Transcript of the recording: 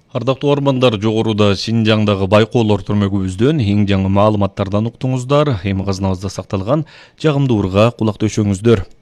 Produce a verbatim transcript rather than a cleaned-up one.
Ардактуу ормандар, жогоруда Шинжаңдагы байкоолор түрмөгүбүздөн эң жаңы маалыматтардан уктуңуздар. Эми казынабызда сакталган жагымдуу урга кулак төшөңүздөр.